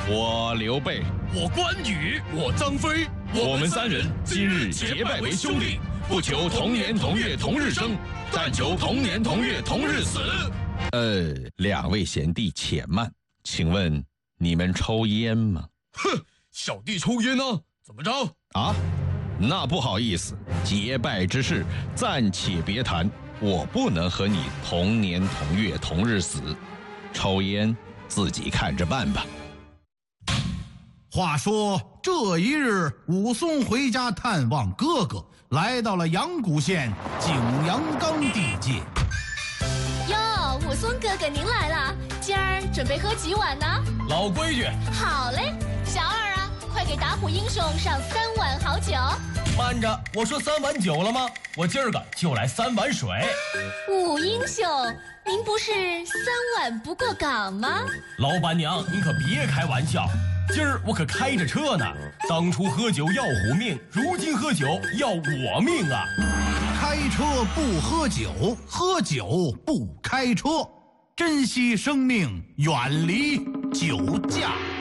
我刘备， 我关羽，我张飞， 我们三人今日结拜为兄弟，不求同年同月同日生，但求同年同月同日死。两位贤弟且慢，请问你们抽烟吗？ 哼，小弟抽烟呢，怎么着？ 啊，那不好意思，结拜之事暂且别谈，我不能和你同年同月同日死，抽烟自己看着办吧。 话说这一日，武松回家探望哥哥，来到了阳谷县景阳冈地界。 哟，武松哥哥您来了，今儿准备喝几碗呢？ 老规矩。 好嘞，小二啊，快给打虎英雄上3碗好酒。 慢着，我说3碗酒了吗？我今儿个就来3碗水。 武英雄，您不是3碗不过岗吗？ 老板娘，您可别开玩笑，今儿我可开着车呢。当初喝酒要虎命，如今喝酒要我命啊！ 开车不喝酒，喝酒不开车，珍惜生命，远离酒驾。